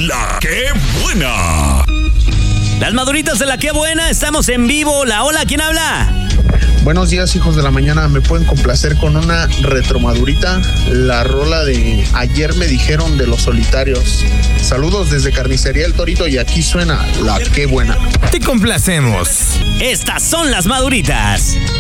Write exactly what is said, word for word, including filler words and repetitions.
La Qué Buena. Las maduritas de La Qué Buena, estamos en vivo. La hola, ¿quién habla? Buenos días, hijos de la mañana. ¿Me pueden complacer con una retromadurita? La rola de Ayer me dijeron de Los Solitarios. Saludos desde Carnicería El Torito y aquí suena La Qué Buena. Te complacemos. Estas son las maduritas.